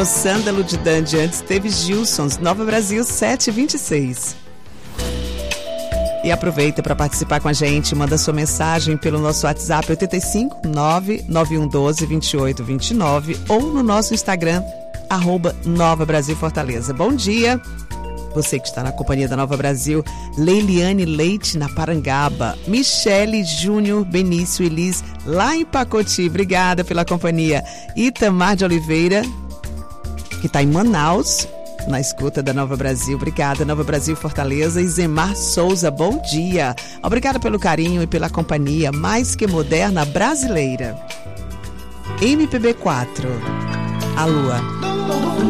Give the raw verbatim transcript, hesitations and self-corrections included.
Sândalo de Dande, antes teve Gilsons, Nova Brasil sete e vinte e seis. E aproveita para participar com a gente, manda sua mensagem pelo nosso WhatsApp oito cinco nove nove um um doze vinte e oito vinte e nove ou no nosso Instagram, arroba Nova Brasil Fortaleza. Bom dia, você que está na companhia da Nova Brasil, Leiliane Leite na Parangaba, Michele Júnior, Benício e Liz lá em Pacoti, obrigada pela companhia. Itamar de Oliveira, que está em Manaus, na escuta da Nova Brasil, obrigada, Nova Brasil Fortaleza. E Zemar Souza, bom dia, obrigada pelo carinho e pela companhia mais que moderna brasileira. M P B quatro, a Lua.